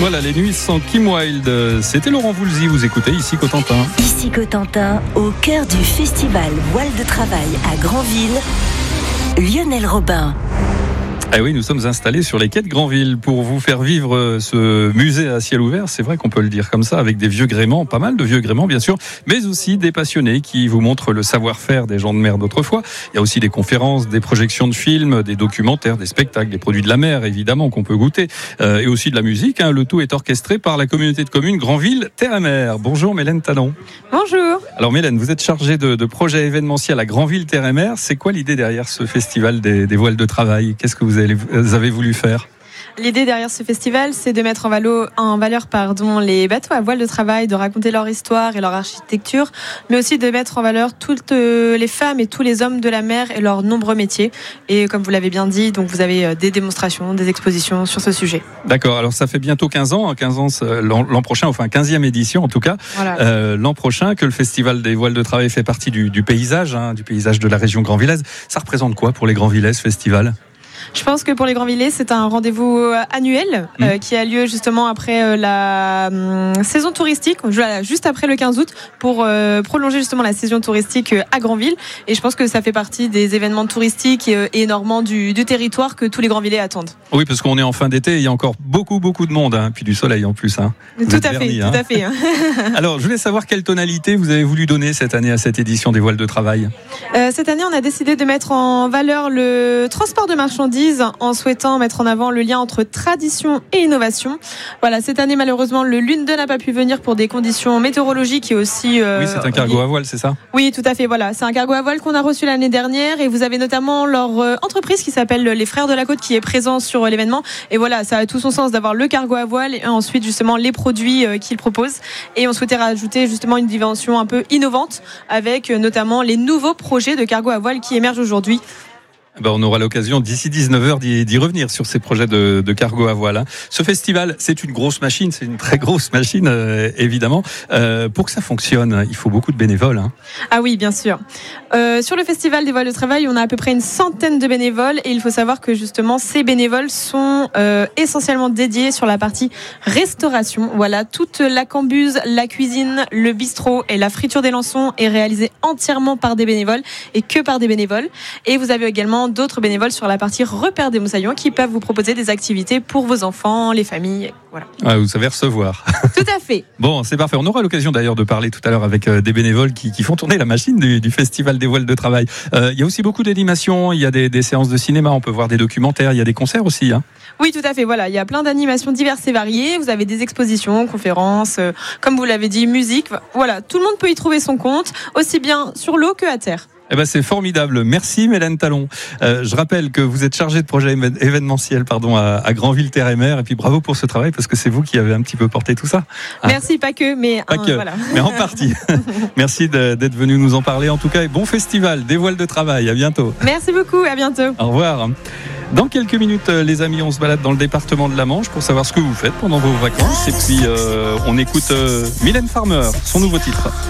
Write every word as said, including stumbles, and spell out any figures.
Voilà, les nuits sans Kim Wilde. C'était Laurent Voulzy, vous écoutez ici Cotentin. Ici Cotentin, au cœur du festival Voile de Travail à Granville, Lionel Robin. Ah oui, nous sommes installés sur les quais de Granville pour vous faire vivre ce musée à ciel ouvert. C'est vrai qu'on peut le dire comme ça, avec des vieux gréments, pas mal de vieux gréments bien sûr, mais aussi des passionnés qui vous montrent le savoir-faire des gens de mer d'autrefois. Il y a aussi des conférences, des projections de films, des documentaires, des spectacles, des produits de la mer évidemment qu'on peut goûter, euh, et aussi de la musique. Hein. Le tout est orchestré par la communauté de communes Granville Terre et Mer. Bonjour Mélène Talon. Bonjour. Alors Mélène, vous êtes chargée de, de projets événementiels à Granville Terre et Mer. C'est quoi l'idée derrière ce festival des, des voiles de travail ? Qu'est-ce que vous avez Vous avez voulu faire ? L'idée derrière ce festival, c'est de mettre en, valo, en valeur pardon, les bateaux à voile de travail, de raconter leur histoire et leur architecture, mais aussi de mettre en valeur toutes les femmes et tous les hommes de la mer et leurs nombreux métiers. Et comme vous l'avez bien dit, donc vous avez des démonstrations, des expositions sur ce sujet. D'accord, alors ça fait bientôt quinze ans, quinze ans l'an, l'an prochain, enfin quinzième édition en tout cas, voilà. euh, l'an prochain que le festival des voiles de travail fait partie du, du paysage, hein, du paysage de la région granvillaise. Ça représente quoi pour les Granvillais ce festival ? Je pense que pour les Granvillais, c'est un rendez-vous annuel mmh. euh, qui a lieu justement après euh, la euh, saison touristique, juste après le quinze août, pour euh, prolonger justement la saison touristique à Granville. Et je pense que ça fait partie des événements touristiques et, et normands du, du territoire que tous les Granvillais attendent. Oui, parce qu'on est en fin d'été, il y a encore beaucoup, beaucoup de monde, hein, puis du soleil en plus. Hein. Tout à vernis, fait, hein. tout à fait. Alors, je voulais savoir quelle tonalité vous avez voulu donner cette année à cette édition des voiles de travail. Euh, cette année, on a décidé de mettre en valeur le transport de marchandises en souhaitant mettre en avant le lien entre tradition et innovation. Voilà, cette année malheureusement le Lune deux n'a pas pu venir pour des conditions météorologiques et aussi... Euh, oui, c'est un cargo à voile, c'est ça ? Oui, tout à fait, voilà. C'est un cargo à voile qu'on a reçu l'année dernière et vous avez notamment leur euh, entreprise qui s'appelle les Frères de la Côte qui est présent sur euh, l'événement. Et voilà, ça a tout son sens d'avoir le cargo à voile et ensuite justement les produits euh, qu'ils proposent. Et on souhaitait rajouter justement une dimension un peu innovante avec euh, notamment les nouveaux projets de cargo à voile qui émergent aujourd'hui. Ben on aura l'occasion d'ici dix-neuf heures d'y, d'y revenir sur ces projets de, de cargo à voile. Hein. Ce festival, c'est une grosse machine, c'est une très grosse machine, euh, évidemment. Euh, pour que ça fonctionne, il faut beaucoup de bénévoles. Hein. Ah oui, bien sûr. Euh, sur le festival des voiles de travail, on a à peu près une centaine de bénévoles et il faut savoir que justement, ces bénévoles sont euh, essentiellement dédiés sur la partie restauration. Voilà, toute la cambuse, la cuisine, le bistrot et la friture des lançons est réalisée entièrement par des bénévoles et que par des bénévoles. Et vous avez également d'autres bénévoles sur la partie repère des moussaillons qui peuvent vous proposer des activités pour vos enfants, les familles, voilà. Ah, vous savez recevoir. Tout à fait. Bon, c'est parfait. On aura l'occasion d'ailleurs de parler tout à l'heure avec euh, des bénévoles qui, qui font tourner la machine du, du festival des voiles de travail. Euh, il y a aussi beaucoup d'animations, il y a des, des séances de cinéma, on peut voir des documentaires, il y a des concerts aussi. Hein. Oui, tout à fait. Voilà, il y a plein d'animations diverses et variées. Vous avez des expositions, conférences, euh, comme vous l'avez dit, musique. Voilà, tout le monde peut y trouver son compte, aussi bien sur l'eau que à terre. Eh ben c'est formidable. Merci Mélène Talon. Euh, je rappelle que vous êtes chargée de projet événementiel pardon, à, à Granville Terre et Mer. Et puis bravo pour ce travail parce que c'est vous qui avez un petit peu porté tout ça. Hein. Merci, pas que, mais, pas un, que, voilà. mais en partie. Merci de, d'être venu nous en parler en tout cas. Et bon festival des voiles de travail. À bientôt. Merci beaucoup. À bientôt. Au revoir. Dans quelques minutes, les amis, on se balade dans le département de la Manche pour savoir ce que vous faites pendant vos vacances. Et puis, euh, on écoute euh, Mylène Farmer, son nouveau titre.